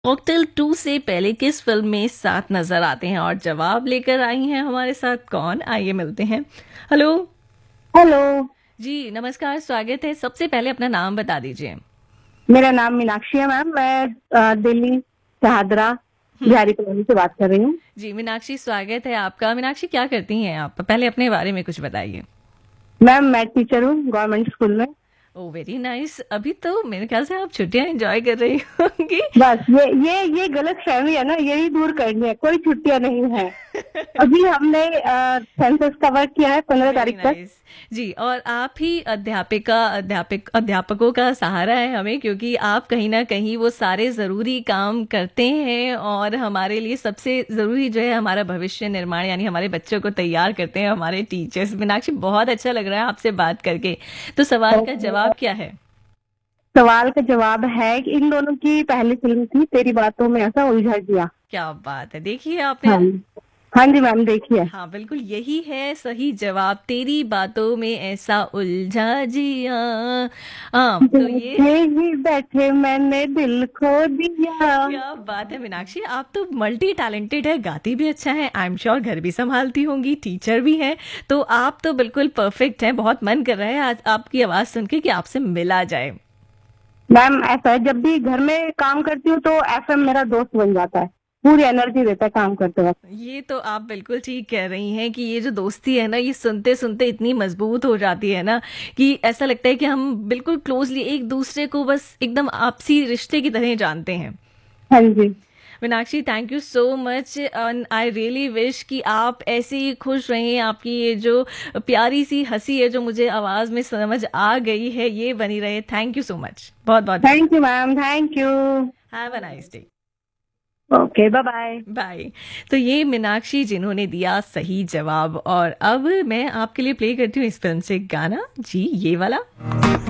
Cocktail 2 से पहले किस फिल्म में साथ नजर आते हैं? और जवाब लेकर आई हैं हमारे साथ कौन, आइए मिलते हैं। हेलो। हेलो। जी नमस्कार, स्वागत है। सबसे पहले अपना नाम बता दीजिए। मेरा नाम मीनाक्षी है मैम। मैं दिल्ली शहादरा हम्म। बिहारी कॉलोनी से बात कर रही हूँ। जी मीनाक्षी, स्वागत है आपका। मीनाक्षी, क्या करती हैं आप? पहले अपने बारे में कुछ बताइए। मैम मैं टीचर हूँ गवर्नमेंट स्कूल में। ओ वेरी नाइस। अभी तो मेरे ख्याल से आप छुट्टियां एंजॉय कर रही होंगी। बस ये गलत फहमी है ना, यही दूर करनी है। कोई छुट्टियां नहीं है। अभी हमने सेंसस का वर्क किया है 15 तारीख वेरी तक। नाइस। जी, और आप ही अध्यापकों का सहारा है हमें, क्योंकि आप कहीं ना कहीं वो सारे ज़रूरी काम करते हैं और हमारे लिए सबसे ज़रूरी जो है हमारा भविष्य निर्माण, यानी हमारे बच्चों को तैयार करते हैं हमारे टीचर्स। मीनाक्षी, बहुत अच्छा लग रहा है आपसे बात करके। तो सवाल का तो जवाब क्या है? सवाल का जवाब है कि इन दोनों की पहली फिल्म थी तेरी बातों में ऐसा उलझा दिया। क्या बात है, देखिए आपने। हाँ जी। हाँ जी मैम, देखिए। हाँ बिल्कुल, यही है सही जवाब। तेरी बातों में ऐसा उलझा जिया। हाँ तो ये बैठे ही बैठे मैंने दिल खो दिया। क्या बात है मीनाक्षी, आप तो मल्टी टैलेंटेड है, गाती भी अच्छा है, आई एम श्योर घर भी संभालती होंगी, टीचर भी हैं। तो आप तो बिल्कुल परफेक्ट हैं। बहुत मन कर रहा है आज आपकी आवाज सुन के कि आपसे मिला जाए। मैम ऐसा है, जब भी घर में काम करती हूँ तो एफएम मेरा दोस्त बन जाता है। पूरी एनर्जी देता है काम करते वक्त। ये तो आप बिल्कुल ठीक कह रही हैं कि ये जो दोस्ती है ना, ये सुनते सुनते इतनी मजबूत हो जाती है ना कि ऐसा लगता है कि हम बिल्कुल क्लोजली एक दूसरे को बस एकदम आपसी रिश्ते की तरह जानते हैं। हाँ जी। Meenakshi, thank you so much. I really wish कि आप ऐसे ही खुश रहें। आपकी ये जो प्यारी सी हंसी है जो मुझे आवाज में समझ आ गई है, ये बनी रहे। थैंक यू सो मच, बहुत बहुत थैंक धन्यवाद। You ma'am, thank you. Have a nice day. Okay, bye bye. Bye. तो ये मीनाक्षी जिन्होंने दिया सही जवाब। और अब मैं आपके लिए प्ले करती हूँ इस फिल्म से गाना, जी ये वाला।